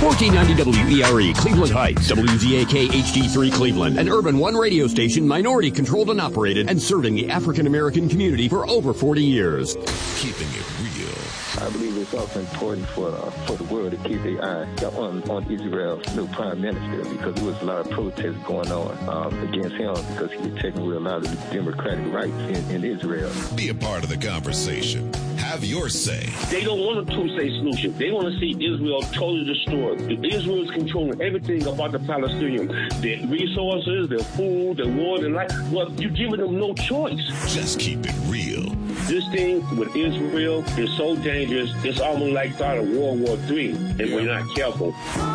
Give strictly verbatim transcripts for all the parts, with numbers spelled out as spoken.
fourteen ninety W E R E, Cleveland Heights, W Z A K H D three Cleveland, an Urban One radio station, minority controlled and operated, and serving the African American community for over forty years. Keeping it real. I believe it's also important for uh, for the world to keep their eye on, on Israel's new prime minister, because there was a lot of protests going on um, against him because he was taking away a lot of the democratic rights in, in Israel. Be a part of the conversation. Have your say. They don't want a two-state solution. They want to see Israel totally destroyed. Israel is controlling everything about the Palestinians. Their resources, their food, their water, their life. Well, you're giving them no choice. Just keep it real. This thing with Israel is so dangerous, it's almost like start of World War Three if yeah. we're not careful.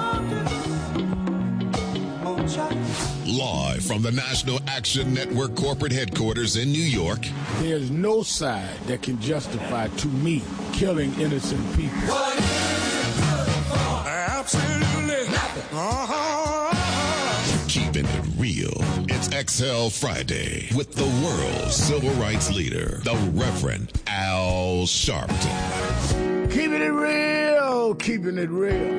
Live from the National Action Network corporate headquarters in New York. There's no side that can justify, to me, killing innocent people. Absolutely nothing. Uh-huh. Keeping it real. It's X L Friday with the world's civil rights leader, the Reverend Al Sharpton. Keeping it real, keeping it real.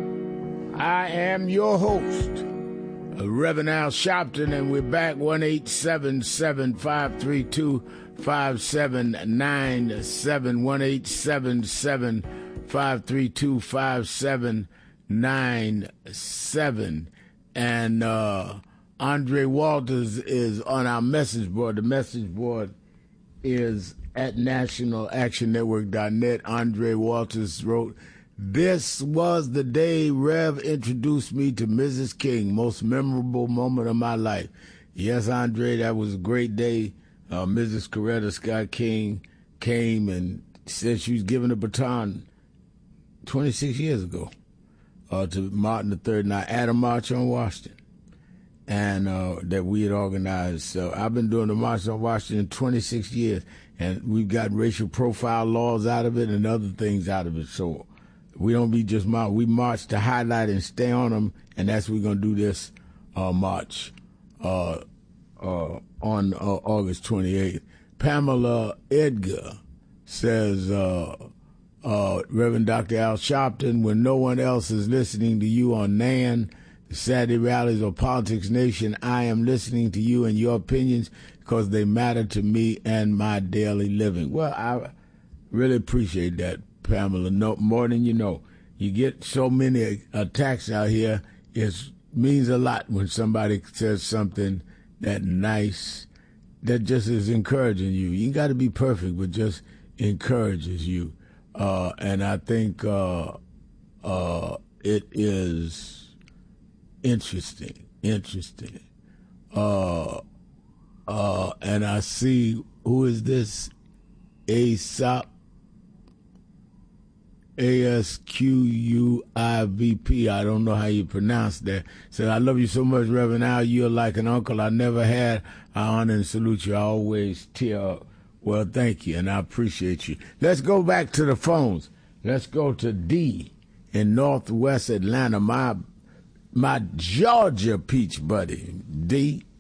I am your host, Reverend Al Sharpton, and we're back. One eight seven seven, five three two, five seven nine seven. one eight seven seven, five three two, five seven nine seven. And uh, Andre Walters is on our message board. The message board is at national action network dot net. Andre Walters wrote, "This was the day Rev introduced me to Missus King, most memorable moment of my life." Yes, Andre, that was a great day. Uh, Missus Coretta Scott King came and said she was given a baton twenty-six years ago uh, to Martin the Third and I at a March on Washington, and uh, that we had organized. So I've been doing the March on Washington twenty-six years, and we've got racial profile laws out of it and other things out of it. So we don't be just march. We march to highlight and stay on them, and that's what we're going to do this uh, march uh, uh, on uh, August twenty-eighth. Pamela Edgar says, uh, uh, Reverend Doctor Al Sharpton, when no one else is listening to you on N A N, the Saturday rallies or Politics Nation, I am listening to you and your opinions because they matter to me and my daily living. Well, I really appreciate that, Pamela. No, more than you know. You get so many attacks out here. It means a lot when somebody says something that nice, that just is encouraging you. You got to be perfect, but just encourages you. Uh, and I think uh, uh, it is interesting, interesting. Uh, uh, and I see, who is this? Aesop. A S Q U I V P. I don't know how you pronounce that. Said, I love you so much, Reverend Al. You're like an uncle I never had. I honor and salute you. I always tear up. Well, thank you, and I appreciate you. Let's go back to the phones. Let's go to D in Northwest Atlanta. My, my Georgia peach buddy. D.